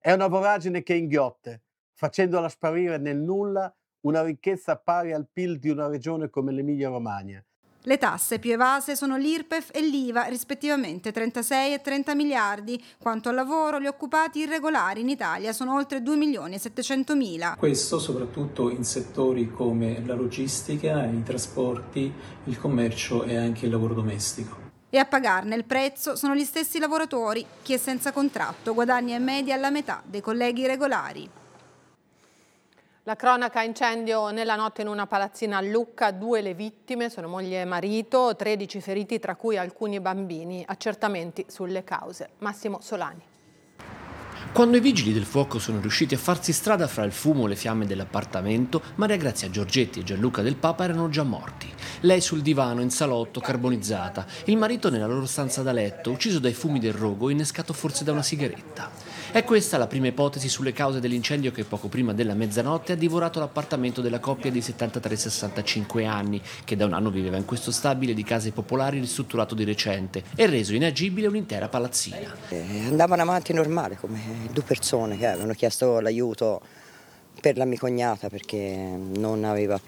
È una voragine che inghiotte, facendola sparire nel nulla una ricchezza pari al PIL di una regione come l'Emilia-Romagna. Le tasse più evase sono l'IRPEF e l'IVA, rispettivamente 36 e 30 miliardi. Quanto al lavoro, gli occupati irregolari in Italia sono oltre 2 milioni e 700 mila. Questo soprattutto in settori come la logistica, i trasporti, il commercio e anche il lavoro domestico. E a pagarne il prezzo sono gli stessi lavoratori. Chi è senza contratto guadagna in media la metà dei colleghi regolari. La cronaca: incendio nella notte in una palazzina a Lucca, 2 le vittime, sono moglie e marito, 13 feriti tra cui alcuni bambini, accertamenti sulle cause. Massimo Solani. Quando i vigili del fuoco sono riusciti a farsi strada fra il fumo e le fiamme dell'appartamento, Maria Grazia Giorgetti e Gianluca Del Papa erano già morti. Lei sul divano in salotto, carbonizzata, il marito nella loro stanza da letto, ucciso dai fumi del rogo, innescato forse da una sigaretta. È questa la prima ipotesi sulle cause dell'incendio che poco prima della mezzanotte ha divorato l'appartamento della coppia di 73-65 anni, che da un anno viveva in questo stabile di case popolari ristrutturato di recente e reso inagibile un'intera palazzina. Andavano avanti normale, come 2 persone che avevano chiesto l'aiuto per la mia cognata perché non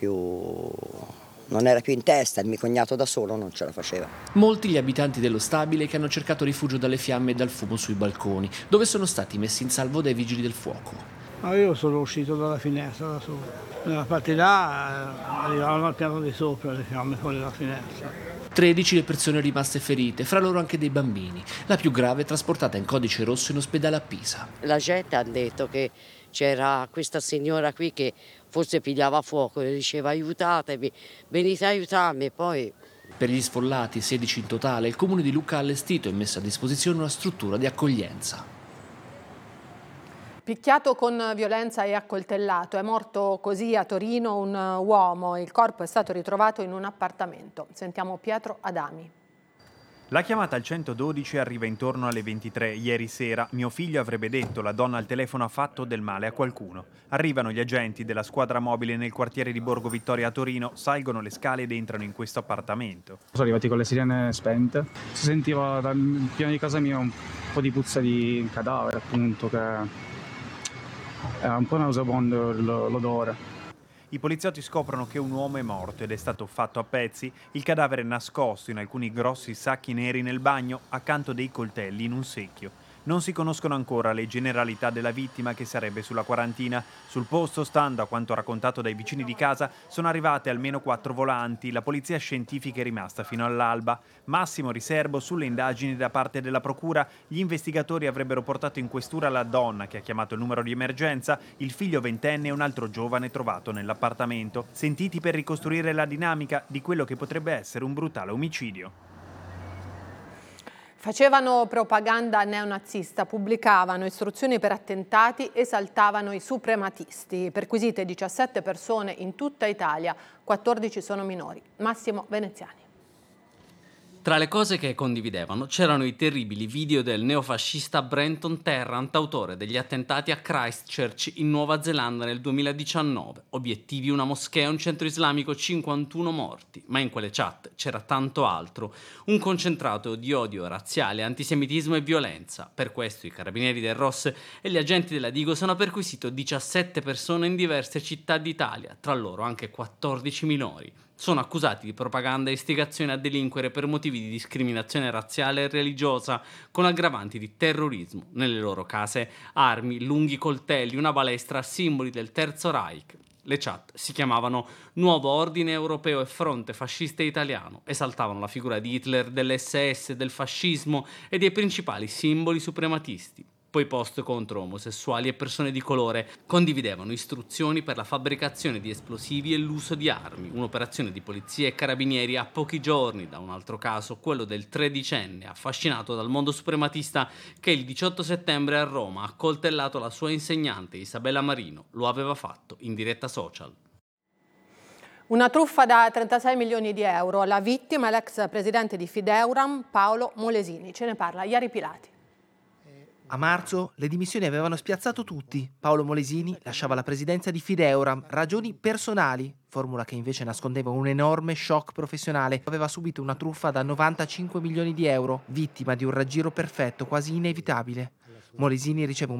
era più in testa, il mio cognato da solo non ce la faceva. Molti gli abitanti dello stabile che hanno cercato rifugio dalle fiamme e dal fumo sui balconi, dove sono stati messi in salvo dai vigili del fuoco. Ma io sono uscito dalla finestra da solo. Nella parte là arrivavano al piano di sopra le fiamme fuori dalla finestra. 13 le persone rimaste ferite, fra loro anche dei bambini. La più grave trasportata in codice rosso in ospedale a Pisa. La gente ha detto che c'era questa signora qui che forse pigliava fuoco e diceva aiutatemi, venite a aiutarmi, poi... Per gli sfollati, 16 in totale, il comune di Lucca ha allestito e messo a disposizione una struttura di accoglienza. Picchiato con violenza e accoltellato, è morto così a Torino un uomo. Il corpo è stato ritrovato in un appartamento. Sentiamo Pietro Adami. La chiamata al 112 arriva intorno alle 23. Ieri sera mio figlio avrebbe detto la donna al telefono ha fatto del male a qualcuno. Arrivano gli agenti della squadra mobile nel quartiere di Borgo Vittoria a Torino, salgono le scale ed entrano in questo appartamento. Sono arrivati con le sirene spente. Si sentiva dal piano di casa mia un po' di puzza di cadavere, appunto, che era un po' nauseabondo l'odore. I poliziotti scoprono che un uomo è morto ed è stato fatto a pezzi, il cadavere nascosto in alcuni grossi sacchi neri nel bagno accanto dei coltelli in un secchio. Non si conoscono ancora le generalità della vittima che sarebbe sulla quarantina. Sul posto, stando a quanto raccontato dai vicini di casa, sono arrivate almeno 4 volanti. La polizia scientifica è rimasta fino all'alba. Massimo riservo sulle indagini da parte della procura. Gli investigatori avrebbero portato in questura la donna che ha chiamato il numero di emergenza, il figlio 20enne e un altro giovane trovato nell'appartamento, sentiti per ricostruire la dinamica di quello che potrebbe essere un brutale omicidio. Facevano propaganda neonazista, pubblicavano istruzioni per attentati, esaltavano i suprematisti. Perquisite 17 persone in tutta Italia, 14 sono minori. Massimo Veneziani. Tra le cose che condividevano c'erano i terribili video del neofascista Brenton Tarrant, autore degli attentati a Christchurch in Nuova Zelanda nel 2019. Obiettivi una moschea, un centro islamico, 51 morti. Ma in quelle chat c'era tanto altro. Un concentrato di odio razziale, antisemitismo e violenza. Per questo i carabinieri del ROS e gli agenti della Digos hanno perquisito 17 persone in diverse città d'Italia, tra loro anche 14 minori. Sono accusati di propaganda e istigazione a delinquere per motivi di discriminazione razziale e religiosa, con aggravanti di terrorismo. Nelle loro case armi, lunghi coltelli, una balestra, simboli del Terzo Reich. Le chat si chiamavano Nuovo Ordine Europeo e Fronte Fascista Italiano, esaltavano la figura di Hitler, dell'SS, del fascismo e dei principali simboli suprematisti. Poi post contro omosessuali e persone di colore condividevano istruzioni per la fabbricazione di esplosivi e l'uso di armi, un'operazione di polizia e carabinieri a pochi giorni da un altro caso, quello del 13enne affascinato dal mondo suprematista che il 18 settembre a Roma ha accoltellato la sua insegnante Isabella Marino, lo aveva fatto in diretta social. Una truffa da 36 milioni di euro, la vittima è l'ex presidente di Fideuram Paolo Molesini, ce ne parla Iari Pilati. A marzo le dimissioni avevano spiazzato tutti. Paolo Molesini lasciava la presidenza di Fideuram, ragioni personali, formula che invece nascondeva un enorme shock professionale. Aveva subito una truffa da 95 milioni di euro, vittima di un raggiro perfetto, quasi inevitabile. Molesini riceve un